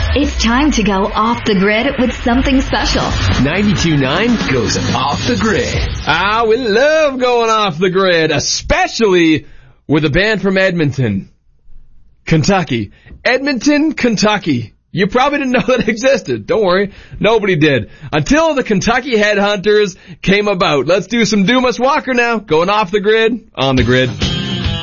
It's time to go off the grid with something special. 92.9 goes off the grid. We love going off the grid, especially with a band from Edmonton, Kentucky. Edmonton, Kentucky. You probably didn't know that existed. Don't worry, nobody did. Until the Kentucky Headhunters came about. Let's do some Dumas Walker now. Going off the grid, on the grid.